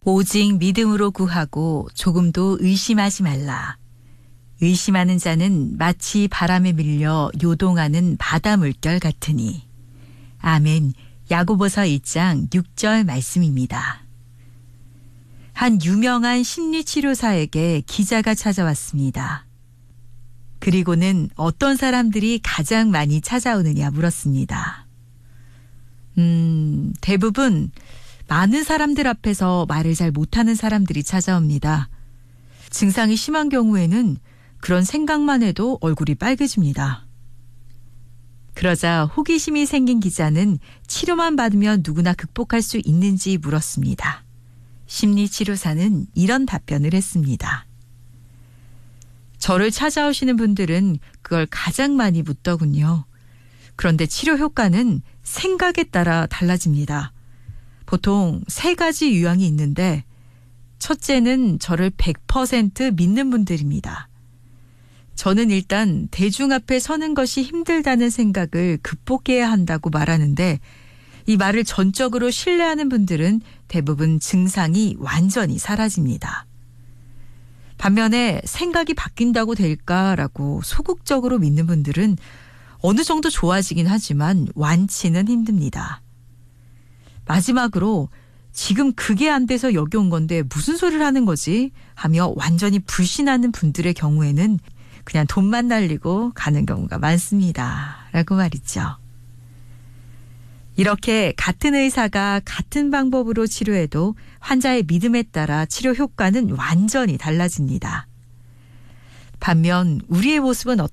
오직 믿음으로 구하고 조금도 의심하지 말라. 의심하는 자는 마치 바람에 밀려 요동하는 바다 물결 같으니. 아멘. 야고보서 1장 6절 말씀입니다. 한 유명한 심리치료사에게 기자가 찾아왔습니다. 그리고는 어떤 사람들이 가장 많이 찾아오느냐 물었습니다. 대부분 많은 사람들 앞에서 말을 잘 못하는 사람들이 찾아옵니다. 증상이 심한 경우에는 그런 생각만 해도 얼굴이 빨개집니다. 그러자 호기심이 생긴 기자는 치료만 받으면 누구나 극복할 수 있는지 물었습니다. 심리치료사는 이런 답변을 했습니다. 저를 찾아오시는 분들은 그걸 가장 많이 묻더군요. 그런데 치료 효과는 생각에 따라 달라집니다. 보통 3가지 유형이 있는데 첫째는 저를 100% 믿는 분들입니다. 저는 일단 대중 앞에 서는 것이 힘들다는 생각을 극복해야 한다고 말하는데 이 말을 전적으로 신뢰하는 분들은 대부분 증상이 완전히 사라집니다. 반면에 생각이 바뀐다고 될까라고 소극적으로 믿는 분들은 어느 정도 좋아지긴 하지만 완치는 힘듭니다. 마지막으로 지금 그게 안 돼서 여기 온 건데 무슨 소리를 하는 거지? 하며 완전히 불신하는 분들의 경우에는 그냥 돈만 날리고 가는 경우가 많습니다. 라고 말이죠. 이렇게 같은 의사가 같은 방법으로 치료해도 환자의 믿음에 따라 치료 효과는 완전히 달라집니다. 반면 우리의 모습은 어떻게